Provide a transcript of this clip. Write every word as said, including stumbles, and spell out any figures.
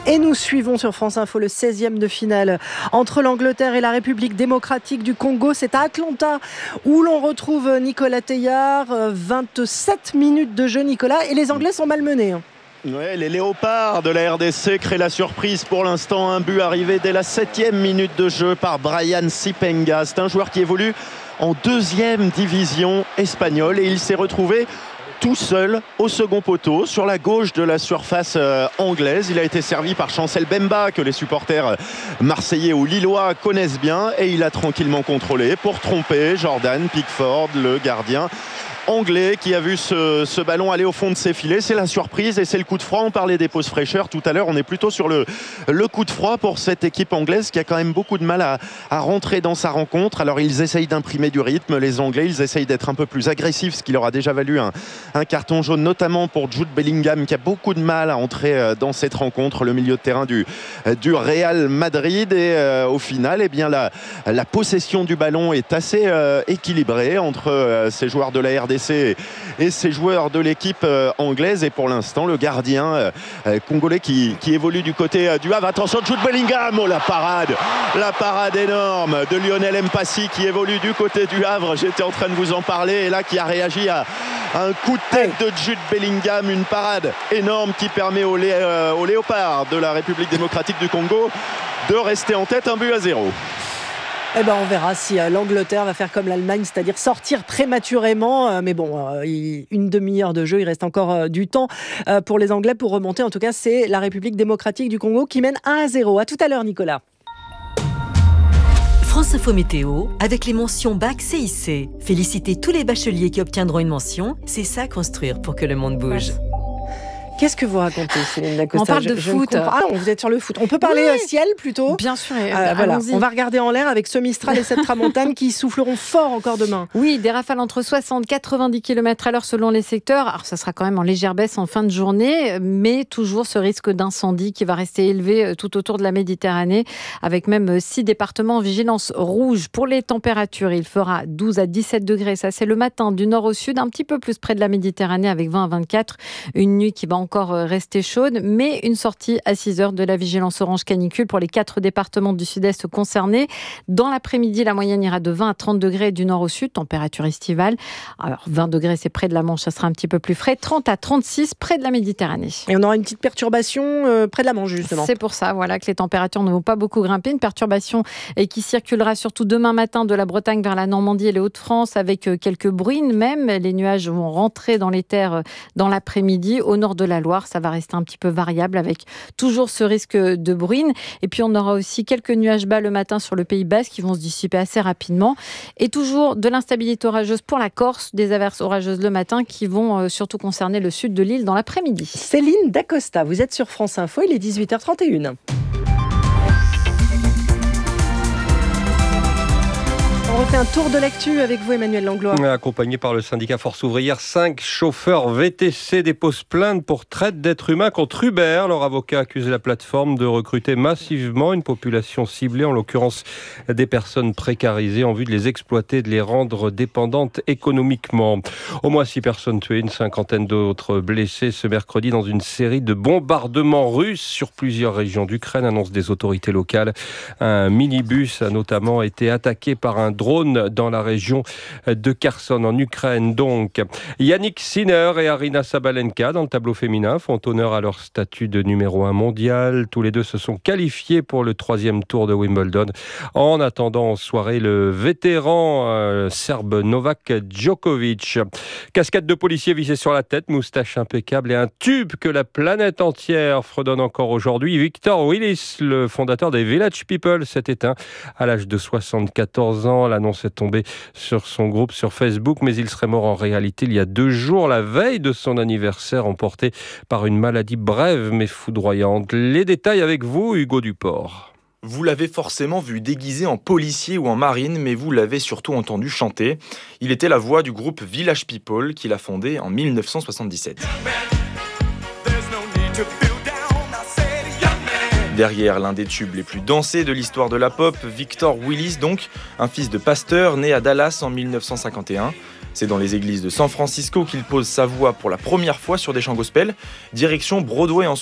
Et nous suivons sur France Info le seizième de finale entre l'Angleterre et la République démocratique du Congo. C'est à Atlanta où l'on retrouve Nicolas Teillard. vingt-sept minutes de jeu, Nicolas, et les Anglais sont malmenés. Ouais, les léopards de la R D C créent la surprise pour l'instant. Un but arrivé dès la septième minute de jeu par Brian Sipenga. C'est un joueur qui évolue en deuxième division espagnole et il s'est retrouvé tout seul au second poteau sur la gauche de la surface euh, anglaise. Il a été servi par Chancel Bemba que les supporters marseillais ou lillois connaissent bien et il a tranquillement contrôlé pour tromper Jordan Pickford, le gardien anglais qui a vu ce, ce ballon aller au fond de ses filets. C'est la surprise et c'est le coup de froid. On parlait des pauses fraîcheurs tout à l'heure. On est plutôt sur le, le coup de froid pour cette équipe anglaise qui a quand même beaucoup de mal à, à rentrer dans sa rencontre. Alors ils essayent d'imprimer du rythme, les Anglais. Ils essayent d'être un peu plus agressifs, ce qui leur a déjà valu un, un carton jaune, notamment pour Jude Bellingham qui a beaucoup de mal à entrer dans cette rencontre, le milieu de terrain du, du Real Madrid. Et euh, au final, eh bien, la, la possession du ballon est assez euh, équilibrée entre euh, ces joueurs de la R D C et ces joueurs de l'équipe euh, anglaise. Et pour l'instant, le gardien euh, congolais qui, qui évolue du côté euh, du Havre. Attention, Jude Bellingham, oh la parade, la parade énorme de Lionel Mpassi qui évolue du côté du Havre. J'étais en train de vous en parler et là qui a réagi à, à un coup de tête de Jude Bellingham, une parade énorme qui permet aux, lé, euh, aux léopards de la République démocratique du Congo de rester en tête, un but à zéro. Eh ben, on verra si euh, l'Angleterre va faire comme l'Allemagne, c'est-à-dire sortir prématurément. Euh, mais bon, euh, il, une demi-heure de jeu, il reste encore euh, du temps euh, pour les Anglais pour remonter. En tout cas, c'est la République démocratique du Congo qui mène un à zéro. À tout à l'heure, Nicolas. France Info Météo, avec les mentions Bac C I C. Félicitez tous les bacheliers qui obtiendront une mention. C'est ça, construire pour que le monde bouge. Ouais. Qu'est-ce que vous racontez, Céline Dacosta? On parle de je, je foot. Ah non, vous êtes sur le foot. On peut parler oui. ciel plutôt? Bien sûr. Euh, voilà. On va regarder en l'air avec ce Mistral et cette Tramontane qui souffleront fort encore demain. Oui, des rafales entre soixante et quatre-vingt-dix kilomètres à l'heure selon les secteurs. Alors ça sera quand même en légère baisse en fin de journée, mais toujours ce risque d'incendie qui va rester élevé tout autour de la Méditerranée, avec même six départements en vigilance rouge. Pour les températures, il fera douze à dix-sept degrés. Ça, c'est le matin du nord au sud, un petit peu plus près de la Méditerranée avec vingt à vingt-quatre. Une nuit qui va encore rester chaude, mais une sortie à six heures de la vigilance orange canicule pour les quatre départements du sud-est concernés. Dans l'après-midi, la moyenne ira de vingt à trente degrés du nord au sud, température estivale. Alors vingt degrés, c'est près de la Manche, ça sera un petit peu plus frais. trente à trente-six près de la Méditerranée. Et on aura une petite perturbation euh, près de la Manche, justement. C'est pour ça, voilà, que les températures ne vont pas beaucoup grimper. Une perturbation qui circulera surtout demain matin de la Bretagne vers la Normandie et les Hauts-de-France, avec quelques bruines même. Les nuages vont rentrer dans les terres dans l'après-midi. Au nord de la Loire, ça va rester un petit peu variable avec toujours ce risque de bruine. Et puis on aura aussi quelques nuages bas le matin sur le Pays Basque qui vont se dissiper assez rapidement. Et toujours de l'instabilité orageuse pour la Corse, des averses orageuses le matin qui vont surtout concerner le sud de l'île dans l'après-midi. Céline Dacosta, vous êtes sur France Info, il est dix-huit heures trente et une. On refait un tour de l'actu avec vous, Emmanuel Langlois. Accompagné par le syndicat Force Ouvrière, cinq chauffeurs V T C déposent plainte pour traite d'êtres humains contre Uber. Leur avocat accuse la plateforme de recruter massivement une population ciblée, en l'occurrence des personnes précarisées, en vue de les exploiter et de les rendre dépendantes économiquement. Au moins six personnes tuées, une cinquantaine d'autres blessées ce mercredi dans une série de bombardements russes sur plusieurs régions d'Ukraine, annoncent des autorités locales. Un minibus a notamment été attaqué par un drone dans la région de Kherson en Ukraine. Donc, Yannick Sinner et Aryna Sabalenka dans le tableau féminin font honneur à leur statut de numéro un mondial. Tous les deux se sont qualifiés pour le troisième tour de Wimbledon. En attendant en soirée le vétéran euh, serbe Novak Djokovic. Casquette de policier vissée sur la tête, moustache impeccable et un tube que la planète entière fredonne encore aujourd'hui. Victor Willis, le fondateur des Village People, s'est éteint à l'âge de soixante-quatorze ans. L'annonce est tombée sur son groupe sur Facebook, mais il serait mort en réalité il y a deux jours, la veille de son anniversaire, emporté par une maladie brève mais foudroyante. Les détails avec vous, Hugo Duport. Vous l'avez forcément vu déguisé en policier ou en marine, mais vous l'avez surtout entendu chanter. Il était la voix du groupe Village People qu'il a fondé en dix-neuf cent soixante-dix-sept. Derrière l'un des tubes les plus dansés de l'histoire de la pop, Victor Willis donc, un fils de pasteur né à Dallas en dix-neuf cent cinquante et un. C'est dans les églises de San Francisco qu'il pose sa voix pour la première fois sur des chants gospel. Direction Broadway ensuite.